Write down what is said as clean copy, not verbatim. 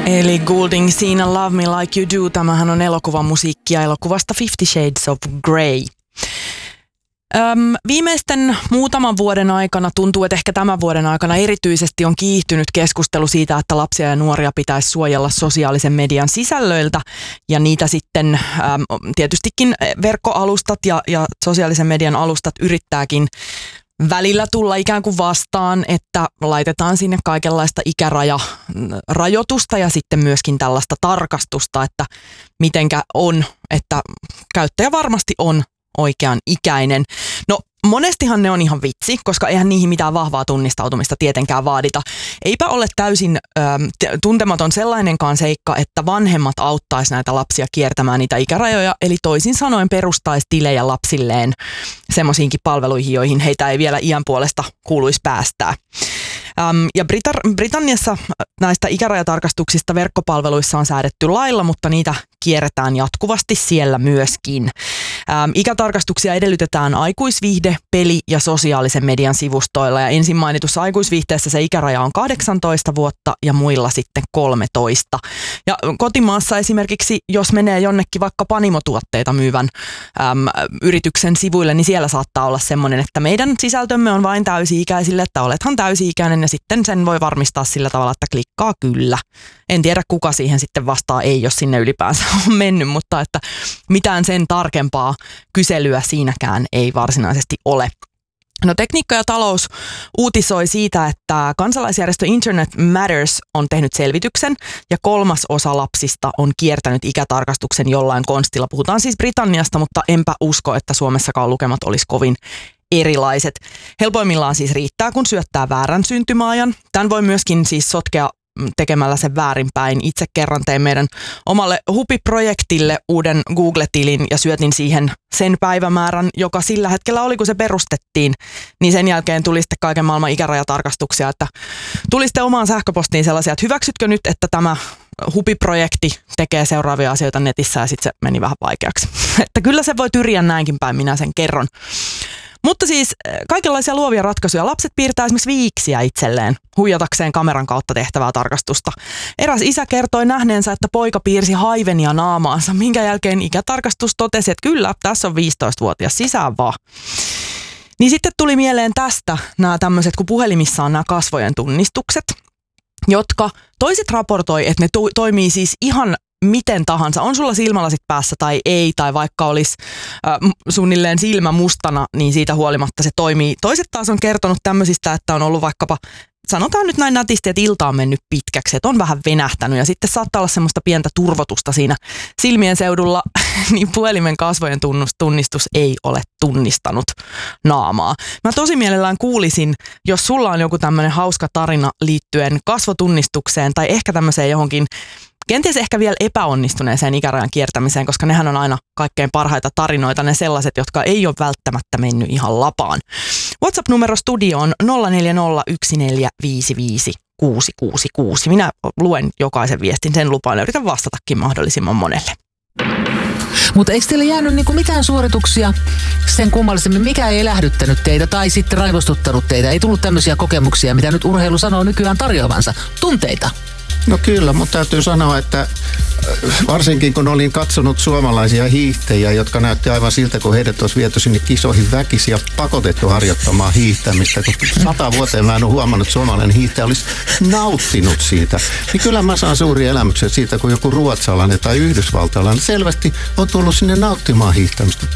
Eli Goulding Seen Love Me Like You Do. Tämähän on elokuvan musiikkia elokuvasta 50 Shades of Grey. Viimeisten muutaman vuoden aikana tuntuu, että ehkä tämän vuoden aikana erityisesti on kiihtynyt keskustelu siitä, että lapsia ja nuoria pitäisi suojella sosiaalisen median sisällöiltä ja niitä sitten tietystikin verkkoalustat ja sosiaalisen median alustat yrittääkin välillä tulla ikään kuin vastaan, että laitetaan sinne kaikenlaista ikärajoitusta ja sitten myöskin tällaista tarkastusta, että mitenkä on, että käyttäjä varmasti on oikean ikäinen. No monestihan ne on ihan vitsi, koska eihän niihin mitään vahvaa tunnistautumista tietenkään vaadita. Eipä ole täysin tuntematon sellainenkaan seikka, että vanhemmat auttaisi näitä lapsia kiertämään niitä ikärajoja, eli toisin sanoen perustaisi tilejä lapsilleen semmoisiinkin palveluihin, joihin heitä ei vielä iän puolesta kuuluisi päästää. Ja Britanniassa näistä ikärajatarkastuksista verkkopalveluissa on säädetty lailla, mutta niitä kierretään jatkuvasti siellä myöskin. Ikätarkastuksia edellytetään aikuisviihde-, peli- ja sosiaalisen median sivustoilla. Ja ensin mainitussa aikuisviihteessä se ikäraja on 18 vuotta ja muilla sitten 13. Ja kotimaassa esimerkiksi, jos menee jonnekin vaikka panimotuotteita myyvän yrityksen sivuille, niin siellä saattaa olla semmoinen, että meidän sisältömme on vain täysi-ikäisille, että olethan täysi-ikäinen ja sitten sen voi varmistaa sillä tavalla, että klikkaa kyllä. En tiedä kuka siihen sitten vastaa ei, jos sinne ylipäänsä on mennyt, mutta että mitään sen tarkempaa kyselyä siinäkään ei varsinaisesti ole. No Tekniikka ja talous uutisoi siitä, että kansalaisjärjestö Internet Matters on tehnyt selvityksen ja 3/3 lapsista on kiertänyt ikätarkastuksen jollain konstilla. Puhutaan siis Britanniasta, mutta enpä usko, että Suomessakaan lukemat olisi kovin erilaiset. Helpoimmillaan siis riittää, kun syöttää väärän syntymäajan. Tämän voi myöskin siis sotkea tekemällä sen väärinpäin. Itse kerran tein meidän omalle Hupi-projektille uuden Google-tilin ja syötin siihen sen päivämäärän, joka sillä hetkellä oli, kun se perustettiin. Niin sen jälkeen tuli sitten kaiken maailman ikärajatarkastuksia, että tuli sitten omaan sähköpostiin sellaisia, että hyväksytkö nyt, että tämä Hupi-projekti tekee seuraavia asioita netissä ja sitten se meni vähän vaikeaksi. Että kyllä se voi tyriä näinkin päin, minä sen kerron. Mutta siis kaikenlaisia luovia ratkaisuja. Lapset piirtää esimerkiksi viiksiä itselleen huijatakseen kameran kautta tehtävää tarkastusta. Eräs isä kertoi nähneensä, että poika piirsi haivenia naamaansa, minkä jälkeen ikätarkastus totesi, että kyllä, tässä on 15-vuotias, sisään vaan. Niin sitten tuli mieleen tästä nämä tämmöiset, kun puhelimissa on nämä kasvojen tunnistukset, jotka toiset raportoi, että ne toimii siis ihan miten tahansa. On sulla silmälasit päässä tai ei, tai vaikka olisi suunnilleen silmä mustana, niin siitä huolimatta se toimii. Toiset taas on kertonut tämmöisistä, että on ollut vaikkapa, sanotaan nyt näin nätisti, että ilta on mennyt pitkäksi, että on vähän venähtänyt ja sitten saattaa olla semmoista pientä turvotusta siinä silmien seudulla, niin puhelimen kasvojen tunnistus ei ole tunnistanut naamaa. Mä tosi mielellään kuulisin, jos sulla on joku tämmöinen hauska tarina liittyen kasvotunnistukseen tai ehkä tämmöiseen johonkin kenties ehkä vielä epäonnistuneeseen ikärajan kiertämiseen, koska nehän on aina kaikkein parhaita tarinoita, ne sellaiset, jotka ei ole välttämättä mennyt ihan lapaan. WhatsApp-numero studio on 0401455666. Minä luen jokaisen viestin, sen lupaan ja yritän vastatakin mahdollisimman monelle. Mutta eikö teille jäänyt mitään suorituksia sen kummallisemmin? Mikä ei elähdyttänyt teitä tai sitten raivostuttanut teitä? Ei tullut tämmöisiä kokemuksia, mitä nyt urheilu sanoo nykyään tarjoavansa. Tunteita. No kyllä, mutta täytyy sanoa, että varsinkin kun olin katsonut suomalaisia hiihtäjiä, jotka näytti aivan siltä, kun heidät olisi viety sinne kisoihin väkisin ja pakotettu harjoittamaan hiihtämistä. Kun 100 vuoteen mä en ole huomannut, että suomalainen hiihtäjä olisi nauttinut siitä. Niin kyllä mä saan suuria elämyksiä siitä, kun joku ruotsalainen tai yhdysvaltalainen selvästi on tullut sinne nauttimaan hiihtämistä.